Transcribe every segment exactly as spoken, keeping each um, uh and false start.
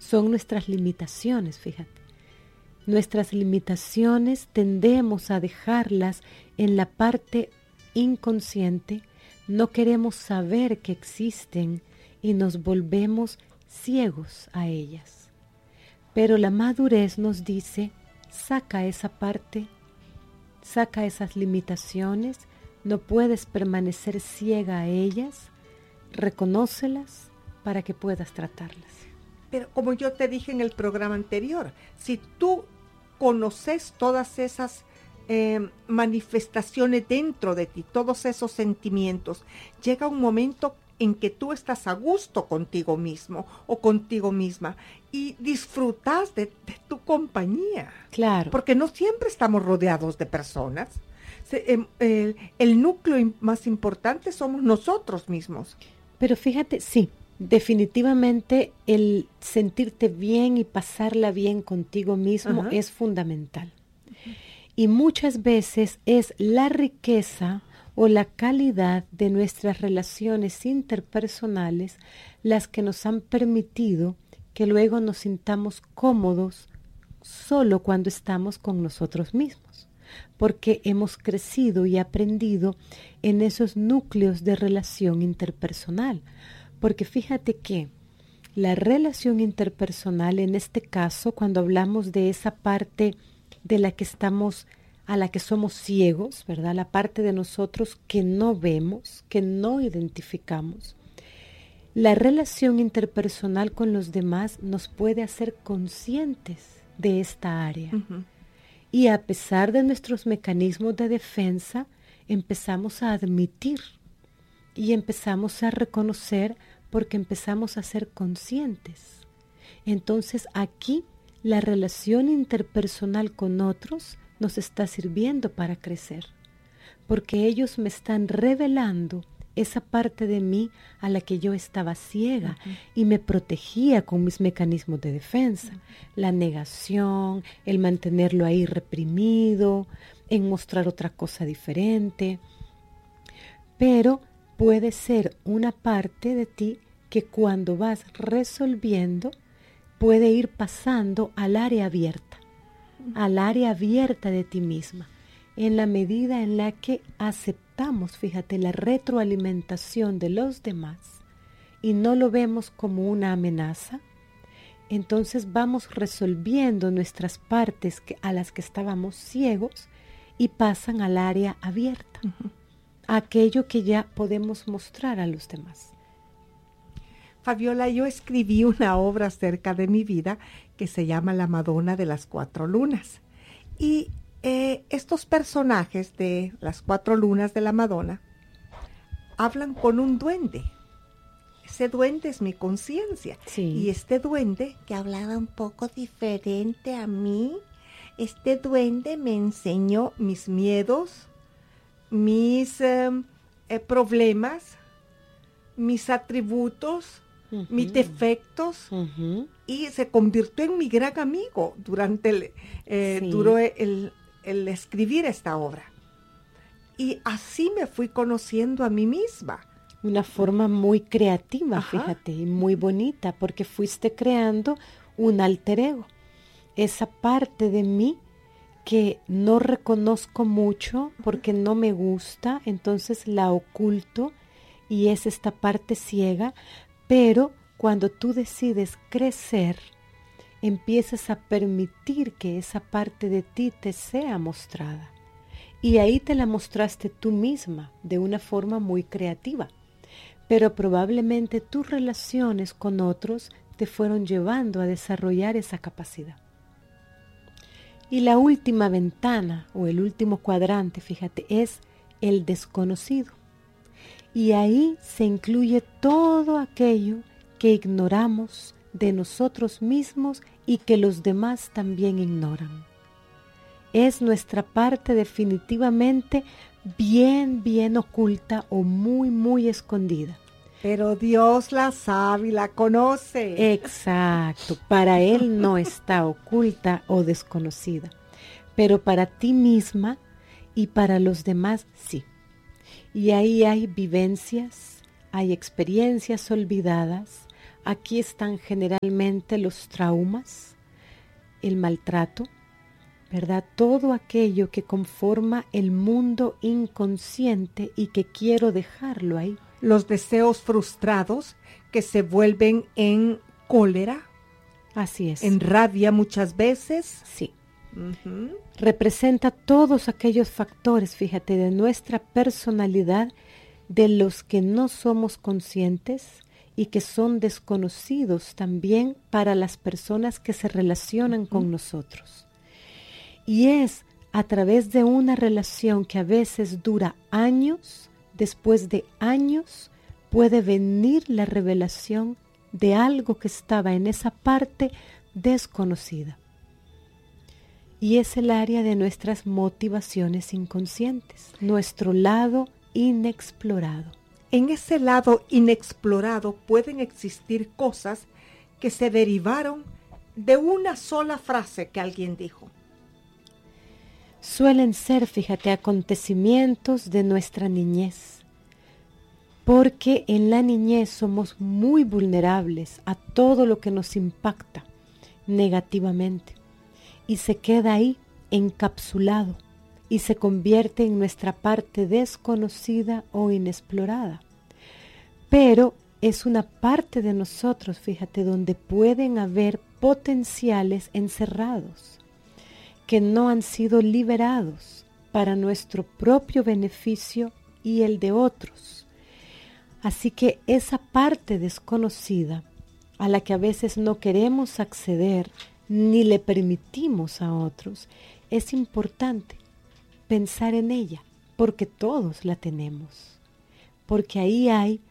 son nuestras limitaciones, fíjate. Nuestras limitaciones tendemos a dejarlas en la parte inconsciente, no queremos saber que existen y nos volvemos ciegos a ellas. Pero la madurez nos dice, saca esa parte, saca esas limitaciones, no puedes permanecer ciega a ellas, reconócelas para que puedas tratarlas. Pero como yo te dije en el programa anterior, si tú conoces todas esas eh, manifestaciones dentro de ti, todos esos sentimientos, llega un momento en que tú estás a gusto contigo mismo o contigo misma y disfrutas de, de tu compañía. Claro. Porque no siempre estamos rodeados de personas. Se, eh, eh, el núcleo más importante somos nosotros mismos. Pero fíjate, sí, definitivamente el sentirte bien y pasarla bien contigo mismo, uh-huh, es fundamental. Uh-huh. Y muchas veces es la riqueza o la calidad de nuestras relaciones interpersonales las que nos han permitido que luego nos sintamos cómodos solo cuando estamos con nosotros mismos, porque hemos crecido y aprendido en esos núcleos de relación interpersonal. Porque fíjate que la relación interpersonal, en este caso, cuando hablamos de esa parte de la que estamos, a la que somos ciegos, ¿verdad? La parte de nosotros que no vemos, que no identificamos. La relación interpersonal con los demás nos puede hacer conscientes de esta área. Uh-huh. Y a pesar de nuestros mecanismos de defensa, empezamos a admitir y empezamos a reconocer porque empezamos a ser conscientes. Entonces aquí la relación interpersonal con otros nos está sirviendo para crecer, porque ellos me están revelando esa parte de mí a la que yo estaba ciega, uh-huh, y me protegía con mis mecanismos de defensa, uh-huh, la negación, el mantenerlo ahí reprimido, en mostrar otra cosa diferente. Pero puede ser una parte de ti que cuando vas resolviendo puede ir pasando al área abierta, al área abierta de ti misma, en la medida en la que aceptamos, fíjate, la retroalimentación de los demás y no lo vemos como una amenaza. Entonces vamos resolviendo nuestras partes que, a las que estábamos ciegos y pasan al área abierta, uh-huh, aquello que ya podemos mostrar a los demás. Fabiola, yo escribí una obra acerca de mi vida que se llama La Madonna de las Cuatro Lunas. Y eh, estos personajes de las cuatro lunas de la Madonna hablan con un duende. Ese duende es mi conciencia. Sí. Y este duende, que hablaba un poco diferente a mí, este duende me enseñó mis miedos, mis eh, eh, problemas, mis atributos, uh-huh, mis defectos, uh-huh, y se convirtió en mi gran amigo durante el, eh, sí. duró el, el escribir esta obra. Y así me fui conociendo a mí misma. Una forma muy creativa, ajá, fíjate, y muy bonita, porque fuiste creando un alter ego. Esa parte de mí que no reconozco mucho porque no me gusta, entonces la oculto y es esta parte ciega, pero cuando tú decides crecer, empiezas a permitir que esa parte de ti te sea mostrada. Y ahí te la mostraste tú misma de una forma muy creativa. Pero probablemente tus relaciones con otros te fueron llevando a desarrollar esa capacidad. Y la última ventana o el último cuadrante, fíjate, es el desconocido. Y ahí se incluye todo aquello que ignoramos de nosotros mismos y que los demás también ignoran. Es nuestra parte definitivamente bien, bien oculta o muy, muy escondida. Pero Dios la sabe y la conoce. Exacto, para Él no está oculta o desconocida, pero para ti misma y para los demás sí. Y ahí hay vivencias, hay experiencias olvidadas, aquí están generalmente los traumas, el maltrato, ¿verdad? Todo aquello que conforma el mundo inconsciente y que quiero dejarlo ahí. Los deseos frustrados que se vuelven en cólera. Así es. En rabia muchas veces. Sí. Uh-huh. Representa todos aquellos factores, fíjate, de nuestra personalidad de los que no somos conscientes y que son desconocidos también para las personas que se relacionan uh-huh. con nosotros. Y es a través de una relación que a veces dura años, después de años, puede venir la revelación de algo que estaba en esa parte desconocida. Y es el área de nuestras motivaciones inconscientes, nuestro lado inexplorado. En ese lado inexplorado pueden existir cosas que se derivaron de una sola frase que alguien dijo. Suelen ser, fíjate, acontecimientos de nuestra niñez, porque en la niñez somos muy vulnerables a todo lo que nos impacta negativamente y se queda ahí encapsulado y se convierte en nuestra parte desconocida o inexplorada. Pero es una parte de nosotros, fíjate, donde pueden haber potenciales encerrados que no han sido liberados para nuestro propio beneficio y el de otros. Así que esa parte desconocida a la que a veces no queremos acceder ni le permitimos a otros, es importante pensar en ella, porque todos la tenemos, porque ahí hay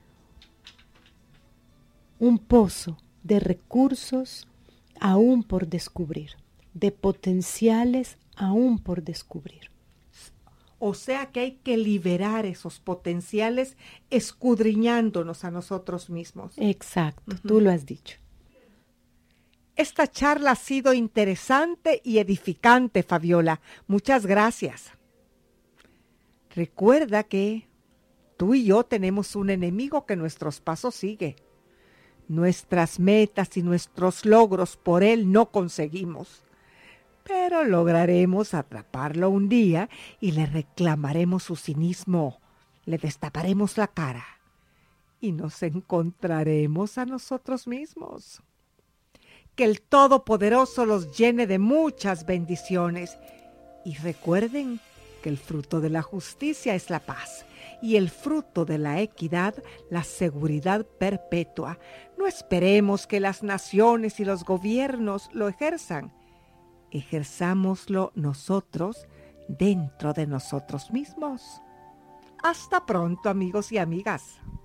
un pozo de recursos aún por descubrir, de potenciales aún por descubrir. O sea que hay que liberar esos potenciales escudriñándonos a nosotros mismos. Exacto, uh-huh. Tú lo has dicho. Esta charla ha sido interesante y edificante, Fabiola. Muchas gracias. Recuerda que tú y yo tenemos un enemigo que nuestros pasos sigue. Nuestras metas y nuestros logros por él no conseguimos. Pero lograremos atraparlo un día y le reclamaremos su cinismo, le destaparemos la cara y nos encontraremos a nosotros mismos. Que el Todopoderoso los llene de muchas bendiciones y recuerden que el fruto de la justicia es la paz y el fruto de la equidad la seguridad perpetua. No esperemos que las naciones y los gobiernos lo ejerzan. Ejerzámoslo nosotros dentro de nosotros mismos. Hasta pronto, amigos y amigas.